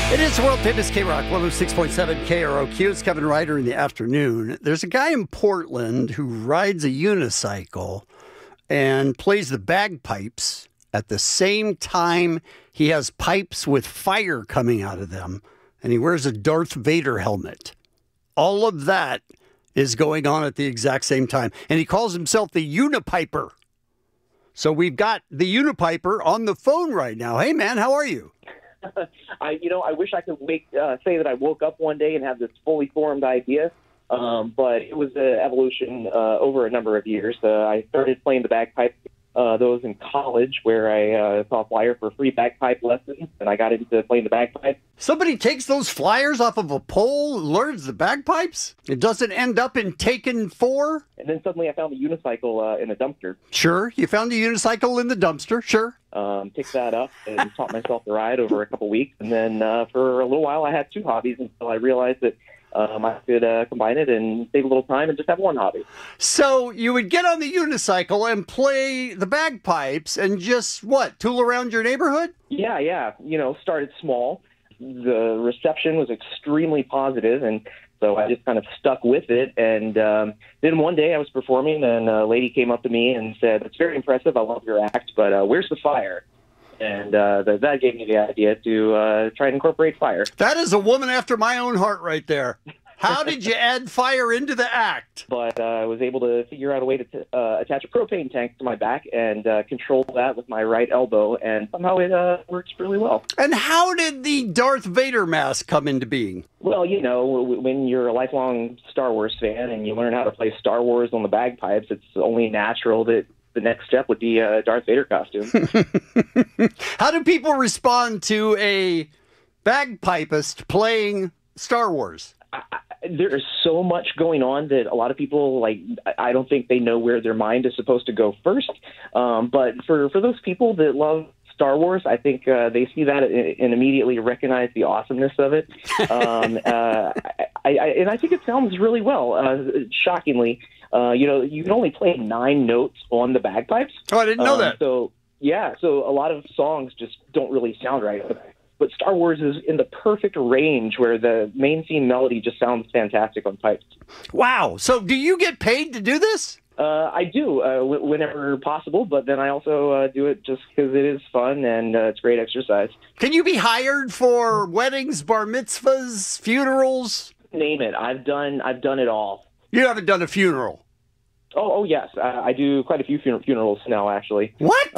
It is world famous K-Rock 106.7 KROQ. It's Kevin Ryder in the afternoon. There's a guy in Portland who rides a unicycle and plays the bagpipes at the same time he has pipes with fire coming out of them, and he wears a Darth Vader helmet. All of that is going on at the exact same time, and he calls himself the Unipiper. So we've got the Unipiper on the phone right now. Hey, man, how are you? I wish I could say that I woke up one day and have this fully formed idea, but it was an evolution over a number of years. I started playing the bagpipe. Those in college, where I saw a flyer for free bagpipe lessons, and I got into playing the bagpipe. Somebody takes those flyers off of a pole, learns the bagpipes? It doesn't end up in Taken 4? And then suddenly I found the unicycle in a dumpster. Sure, you found a unicycle in the dumpster, sure. Picked that up and taught myself to ride over a couple weeks. And then for a little while I had two hobbies until I realized that I could combine it and save a little time and just have one hobby. So you would get on the unicycle and play the bagpipes and just, tool around your neighborhood? Yeah. Started small. The reception was extremely positive, and so I just kind of stuck with it. And then one day I was performing, and a lady came up to me and said, "It's very impressive. I love your act, but where's the fire?" And that gave me the idea to try and incorporate fire. That is a woman after my own heart right there. How did you add fire into the act? But I was able to figure out a way to attach a propane tank to my back and control that with my right elbow, and somehow it works really well. And how did the Darth Vader mask come into being? Well, when you're a lifelong Star Wars fan and you learn how to play Star Wars on the bagpipes, it's only natural that the next step would be a Darth Vader costume. How do people respond to a bagpipist playing Star Wars? There is so much going on that a lot of people, I don't think they know where their mind is supposed to go first. But for those people that love Star Wars, I think they see that and immediately recognize the awesomeness of it. And I think it sounds really well, shockingly. You can only play 9 notes on the bagpipes. Oh, I didn't know that. So a lot of songs just don't really sound right. But Star Wars is in the perfect range where the main theme melody just sounds fantastic on pipes. Wow. So do you get paid to do this? I do, whenever possible, but then I also do it just because it is fun and it's great exercise. Can you be hired for weddings, bar mitzvahs, funerals? Name it. I've done it all. You haven't done a funeral? Oh yes. I do quite a few funerals now, actually. What?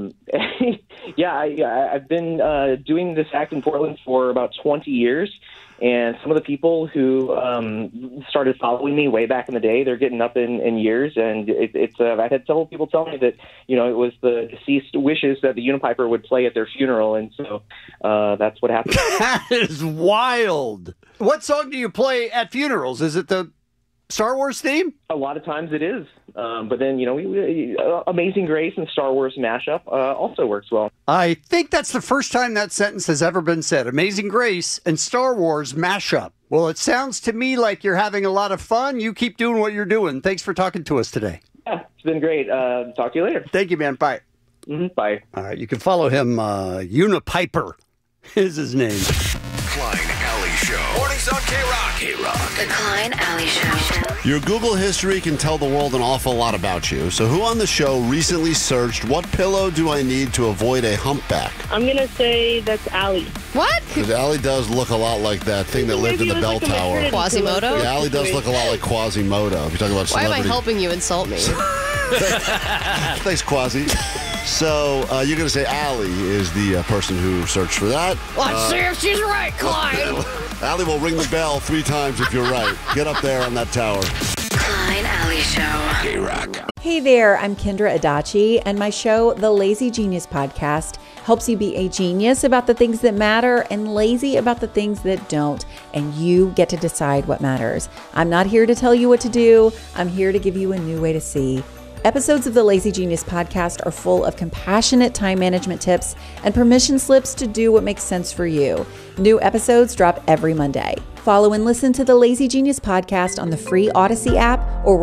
I've been doing this act in Portland for about 20 years, and some of the people who started following me way back in the day, they're getting up in years, and I've had several people tell me that, it was the deceased wishes that the Unipiper would play at their funeral, and so that's what happened. That is wild. What song do you play at funerals? Is it the Star Wars theme? A lot of times it is. But then, Amazing Grace and Star Wars mashup also works well. I think that's the first time that sentence has ever been said. Amazing Grace and Star Wars mashup. Well, it sounds to me like you're having a lot of fun. You keep doing what you're doing. Thanks for talking to us today. Yeah, it's been great. Talk to you later. Thank you, man. Bye. Bye. All right, you can follow him. Unipiper is his name. Klein Alley Show. Mornings on K-Rock. K-Rock. The Klein Alley Show. Your Google history can tell the world an awful lot about you. So who on the show recently searched, "What pillow do I need to avoid a humpback?" I'm going to say that's Allie. What? Because Allie does look a lot like that thing that lived in the bell tower. Quasimodo? Yeah, Allie does look a lot like Quasimodo. If you're talking about Why am I celebrity. helping you insult me? Thanks, Quasi. So you're going to say Allie is the person who searched for that. Let's see if she's right, Klein. Allie will ring the bell 3 times if you're right. Get up there on that tower. Klein Alley Show. K-Rock. Hey there, I'm Kendra Adachi, and my show, The Lazy Genius Podcast, helps you be a genius about the things that matter and lazy about the things that don't, and you get to decide what matters. I'm not here to tell you what to do. I'm here to give you a new way to see. Episodes of the Lazy Genius Podcast are full of compassionate time management tips and permission slips to do what makes sense for you. New episodes drop every Monday. Follow and listen to the Lazy Genius Podcast on the free Odyssey app or